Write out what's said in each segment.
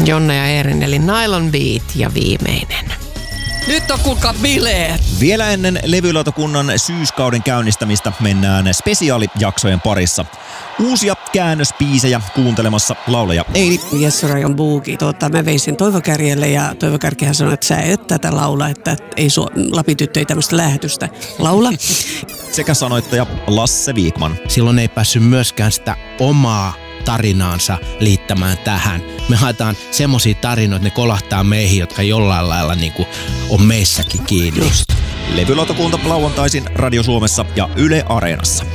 Jonna ja Eerin, eli Nylon Beat ja viimeinen. Nyt on kuulkaa bileet! Vielä ennen levylautakunnan syyskauden käynnistämistä mennään spesiaalijaksojen parissa. Uusia käännöspiisejä kuuntelemassa laulaja Eili. Jesse-Rajon Buuki. Mä vein sen Toivo Kärjelle ja Toivo Kärkihän sanoi, että sä et tätä laula, että ei Lapityttö ei tämmöistä lähetystä laula. Sekä sanoittaja Lasse Wikman. Silloin ei päässyt myöskään sitä omaa tarinaansa liittämään tähän. Me haetaan semmosia tarinoita, että ne kolahtaa meihin, jotka jollain lailla niinku on meissäkin kiinni. Just. Levylautakunta lauantaisin Radio Suomessa ja Yle Areenassa.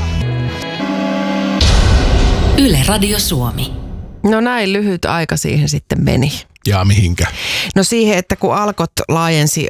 Yle Radio Suomi. No näin lyhyt aika siihen sitten meni. Ja mihinkä? No siihen, että kun Alkot laajensi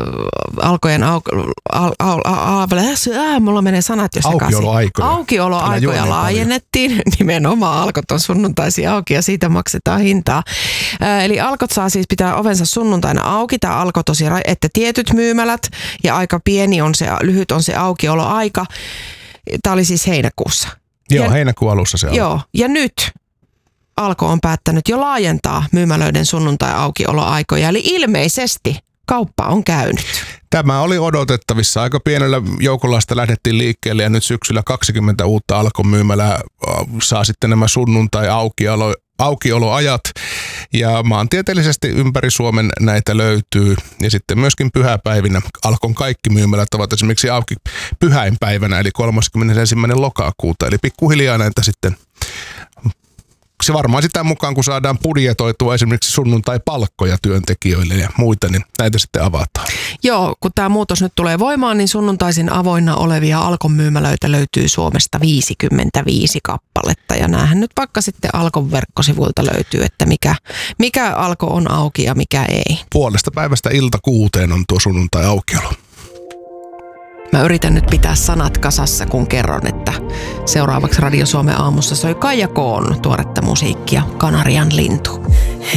mulla menee sanat jo sekaisin. Aukioloaikoja laajennettiin. Nimenomaan Alkot on sunnuntaisin auki ja siitä maksetaan hintaa. Eli Alkot saa siis pitää ovensa sunnuntaina auki. Tämä Alko tosi, että tietyt myymälät ja aika pieni on se, lyhyt on se aukioloaika. Tämä oli siis heinäkuussa. Joo, heinäkuun alussa se on. Joo, ja nyt Alko on päättänyt jo laajentaa myymälöiden sunnuntai-aukioloaikoja, eli ilmeisesti kauppa on käynyt. Tämä oli odotettavissa. Aika pienellä joukolla sitä lähdettiin liikkeelle ja nyt syksyllä 20 uutta Alkon myymälää saa sitten nämä sunnuntai-aukioloajat. Ja maantieteellisesti ympäri Suomen näitä löytyy. Ja sitten myöskin pyhäpäivinä Alkon kaikki myymälät ovat esimerkiksi auki pyhäinpäivänä, eli 31. lokakuuta. Eli pikkuhiljaa näitä sitten, se varmaan sitä mukaan, kun saadaan budjetoitua esimerkiksi sunnuntai-palkkoja työntekijöille ja muita, niin näitä sitten avataan. Joo, kun tämä muutos nyt tulee voimaan, niin sunnuntaisin avoinna olevia Alkon myymälöitä löytyy Suomesta 55 kappaletta. Ja näähän nyt vaikka sitten Alkon verkkosivuilta löytyy, että mikä Alko on auki ja mikä ei. 5:00 ilta 6:00 on tuo sunnuntai-aukiolo. Mä yritän nyt pitää sanat kasassa, kun kerron, että seuraavaksi Radio Suomen aamussa soi Kaija K:n tuoretta musiikkia, Kanarian lintu.